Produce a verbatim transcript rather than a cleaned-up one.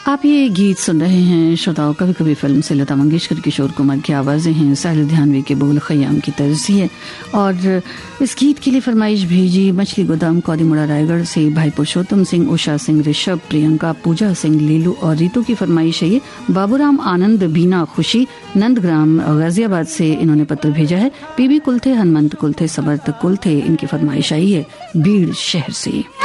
आप ये गीत सुन रहे हैं श्रोताओं, कभी कभी फिल्म से लता मंगेशकर, किशोर कुमार की आवाज़ें हैं, साहिल ध्यानवी के बोल, खयाम की तर्ज़ी है। और इस गीत के लिए फरमाइश भेजी मछली गोदाम कौदीमुड़ा रायगढ़ से भाई पुरुषोत्तम सिंह, उषा सिंह, ऋषभ, प्रियंका, पूजा सिंह, लीलू और रीतू की फरमाइश है ये। बाबूराम आनंद, बीना, खुशी नंदग्राम गाजियाबाद से इन्होंने पत्र भेजा है। पीबी कुलथे, हनुमंत कुलथे, समर्थ कुलथे, इनकी फरमाइश आई है बीड़ शहर से।